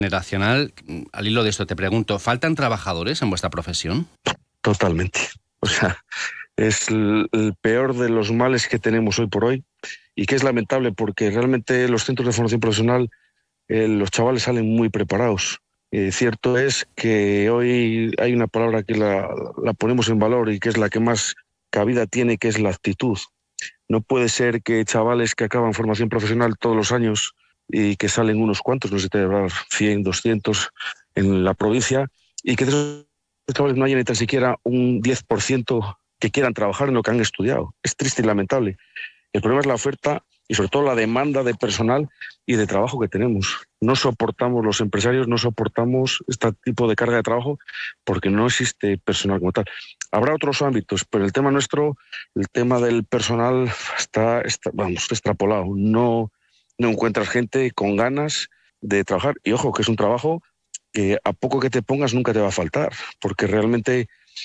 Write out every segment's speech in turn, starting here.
Generacional, al hilo de esto te pregunto, ¿faltan trabajadores en vuestra profesión? Totalmente. O sea, es el peor de los males que tenemos hoy por hoy y que es lamentable porque realmente los centros de formación profesional, los chavales salen muy preparados. Cierto es que hoy hay una palabra que la ponemos en valor y que es la que más cabida tiene, que es la actitud. No puede ser que chavales que acaban formación profesional todos los años y que salen unos cuantos, no sé, 100, 200 en la provincia, y que de esos chavales no haya ni tan siquiera un 10% que quieran trabajar en lo que han estudiado. Es triste y lamentable. El problema es la oferta y sobre todo la demanda de personal y de trabajo que tenemos. No soportamos, los empresarios no soportamos este tipo de carga de trabajo porque no existe personal como tal. Habrá otros ámbitos, pero el tema nuestro, el tema del personal está extrapolado. No encuentras gente con ganas de trabajar. Y ojo, que es un trabajo que a poco que te pongas nunca te va a faltar, porque realmente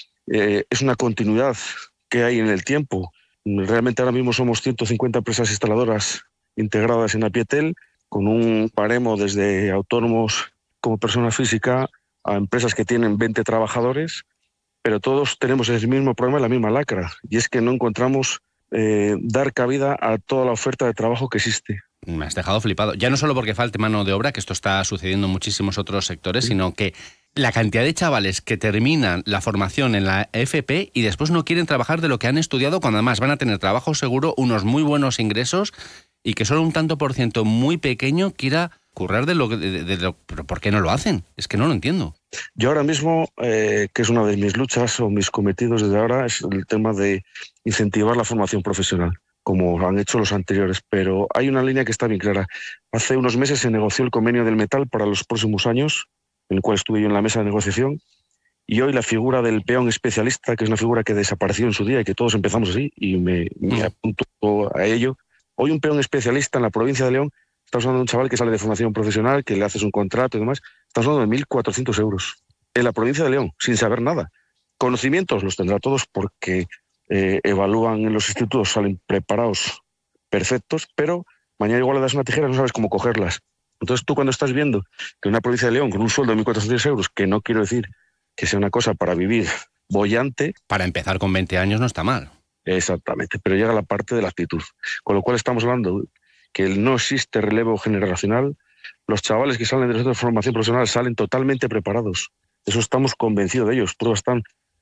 es una continuidad que hay en el tiempo. Realmente ahora mismo somos 150 empresas instaladoras integradas en Apietel, con un baremo desde autónomos como persona física a empresas que tienen 20 trabajadores, pero todos tenemos el mismo problema, la misma lacra, y es que no encontramos dar cabida a toda la oferta de trabajo que existe. Me has dejado flipado. Ya no solo porque falte mano de obra, que esto está sucediendo en muchísimos otros sectores, sino que la cantidad de chavales que terminan la formación en la FP y después no quieren trabajar de lo que han estudiado, cuando además van a tener trabajo seguro, unos muy buenos ingresos, y que solo un tanto por ciento muy pequeño quiera currar de lo. ¿Pero por qué no lo hacen? Es que no lo entiendo. Yo ahora mismo, que es una de mis luchas o mis cometidos desde ahora, es el tema de incentivar la formación profesional, como han hecho los anteriores, pero hay una línea que está bien clara. Hace unos meses se negoció el convenio del metal para los próximos años, en el cual estuve yo en la mesa de negociación, y hoy la figura del peón especialista, que es una figura que desapareció en su día y que todos empezamos así, y me apunto a ello. Hoy un peón especialista en la provincia de León, estamos hablando de un chaval que sale de formación profesional, que le haces un contrato y demás, estamos hablando de 1.400 euros en la provincia de León, sin saber nada. Conocimientos los tendrá todos porque evalúan en los institutos, salen preparados, perfectos, pero mañana igual le das una tijera y no sabes cómo cogerlas. Entonces tú cuando estás viendo que una provincia de León con un sueldo de 1.400 euros, que no quiero decir que sea una cosa para vivir boyante. Para empezar con 20 años no está mal. Exactamente, pero llega la parte de la actitud. Con lo cual estamos hablando que no existe relevo generacional. Los chavales que salen de los centros de formación profesional salen totalmente preparados. Eso estamos convencidos de ellos. Todos están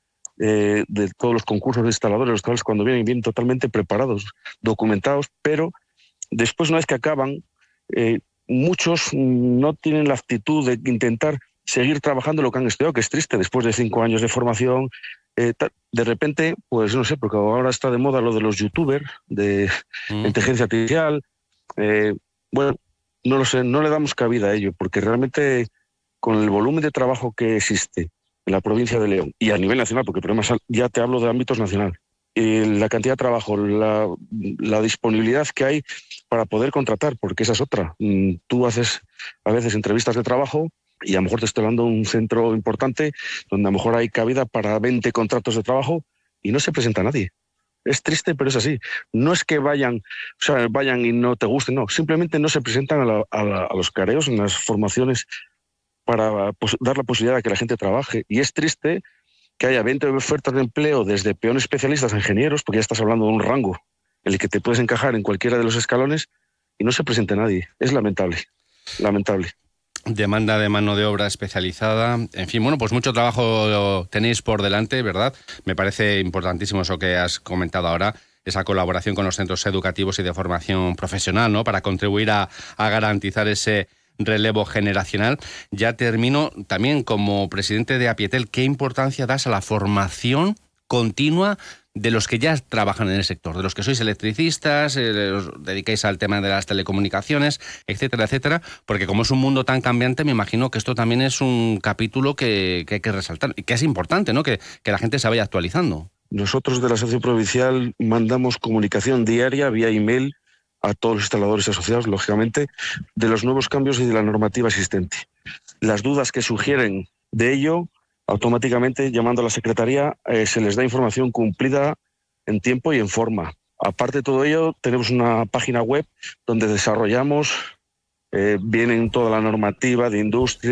de todos los concursos de instaladores, los chavales cuando vienen totalmente preparados, documentados, pero después una vez que acaban, muchos no tienen la actitud de intentar seguir trabajando lo que han estudiado, que es triste, después de 5 años de formación, de repente, pues no sé, porque ahora está de moda lo de los youtubers, de inteligencia artificial, bueno, no lo sé, no le damos cabida a ello, porque realmente con el volumen de trabajo que existe en la provincia de León y a nivel nacional, porque problemas ya te hablo de ámbitos nacional, la cantidad de trabajo, la disponibilidad que hay para poder contratar, porque esa es otra. Tú haces a veces entrevistas de trabajo y a lo mejor te estoy hablando de un centro importante donde a lo mejor hay cabida para 20 contratos de trabajo y no se presenta nadie. Es triste, pero es así. No es que vayan y no te gusten, no. Simplemente no se presentan a los careos en las formaciones para dar la posibilidad de que la gente trabaje. Y es triste que haya 20 ofertas de empleo desde peones especialistas a ingenieros, porque ya estás hablando de un rango en el que te puedes encajar en cualquiera de los escalones y no se presente nadie. Es lamentable, lamentable. Demanda de mano de obra especializada. En fin, bueno, pues mucho trabajo tenéis por delante, ¿verdad? Me parece importantísimo eso que has comentado ahora, esa colaboración con los centros educativos y de formación profesional, ¿no? Para contribuir a garantizar ese relevo generacional. Ya termino también como presidente de Apietel. ¿Qué importancia das a la formación continua de los que ya trabajan en el sector, de los que sois electricistas, os dedicáis al tema de las telecomunicaciones, etcétera, etcétera? Porque como es un mundo tan cambiante, me imagino que esto también es un capítulo que hay que resaltar y que es importante, ¿no? Que la gente se vaya actualizando. Nosotros de la Asociación Provincial mandamos comunicación diaria vía email a todos los instaladores asociados, lógicamente, de los nuevos cambios y de la normativa existente. Las dudas que sugieren de ello, automáticamente llamando a la Secretaría, se les da información cumplida en tiempo y en forma. Aparte de todo ello, tenemos una página web donde desarrollamos, vienen toda la normativa de industria,